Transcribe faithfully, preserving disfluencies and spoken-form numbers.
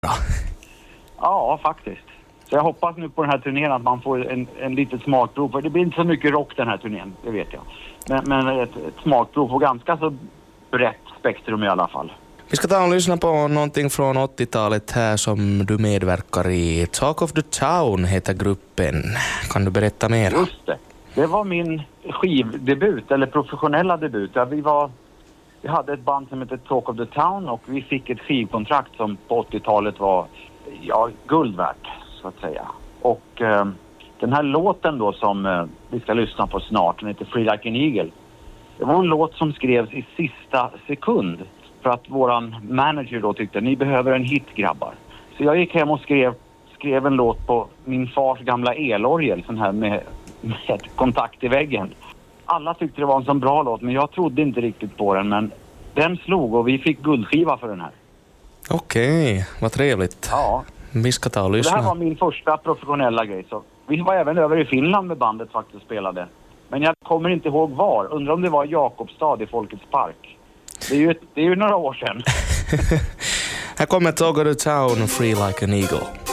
Ja, faktiskt. Så jag hoppas nu på den här turnén att man får en, en litet smakprov. För det blir inte så mycket rock den här turnén, det vet jag. Men, men ett, ett smakprov på ganska så brett spektrum i alla fall. Vi ska ta och lyssna på någonting från åttiotalet här som du medverkar i. Talk of the Town heter gruppen. Kan du berätta mer? Just det. Det var min skivdebut, eller professionella debut. Ja, vi, var, vi hade ett band som hette Talk of the Town och vi fick ett skivkontrakt som på åttiotalet var ja, guld värt, så att säga. Och eh, den här låten då som eh, vi ska lyssna på snart, den heter Free Like an Eagle. Det var en låt som skrevs i sista sekund för att våran manager då tyckte ni behöver en hit, grabbar. Så jag gick hem och skrev, skrev en låt på min fars gamla elorgel, sån här med, med kontakt i väggen. Alla tyckte det var en sån bra låt, men jag trodde inte riktigt på den, men den slog och vi fick guldskiva för den här. Okej, vad trevligt. Ja. Vi ska ta och lyssna. Det här var min första professionella grej. Så vi var även över i Finland med bandet faktiskt och spelade. Men jag kommer inte ihåg var. Undrar om det var Jakobstad i Folkets park. Det är ju, det är ju några år sedan. Här kommer Talk of the Town, Free Like an Eagle.